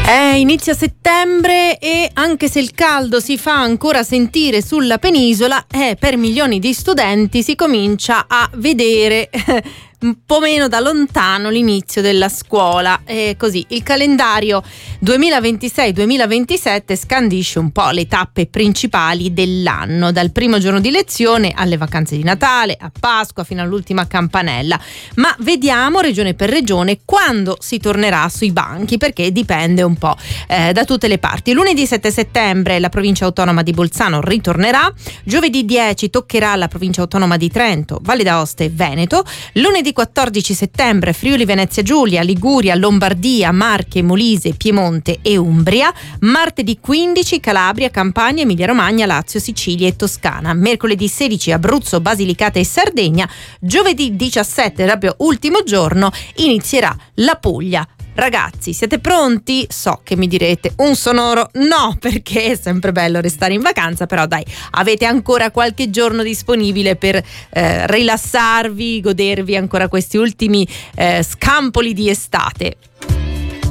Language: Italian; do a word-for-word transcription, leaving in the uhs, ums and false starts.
È inizia settembre e anche se il caldo si fa ancora sentire sulla penisola, eh, per milioni di studenti si comincia a vedere un po' meno da lontano l'inizio della scuola. E così il calendario duemilaventisei duemilaventisette scandisce un po' le tappe principali dell'anno, dal primo giorno di lezione alle vacanze di Natale, a Pasqua, fino all'ultima campanella. Ma vediamo regione per regione quando si tornerà sui banchi, perché dipende un po' eh, da tutte le parti. Lunedì sette settembre la provincia autonoma di Bolzano ritornerà, giovedì dieci toccherà la provincia autonoma di Trento, Valle d'Aosta e Veneto, lunedì quattordici settembre Friuli Venezia Giulia, Liguria, Lombardia, Marche, Molise, Piemonte e Umbria, martedì quindici Calabria, Campania, Emilia Romagna, Lazio, Sicilia e Toscana, mercoledì sedici Abruzzo, Basilicata e Sardegna, giovedì diciassette, proprio ultimo giorno, inizierà la Puglia. Ragazzi, siete pronti? So che mi direte un sonoro no, perché è sempre bello restare in vacanza, però dai, avete ancora qualche giorno disponibile per eh, rilassarvi, godervi ancora questi ultimi eh, scampoli di estate.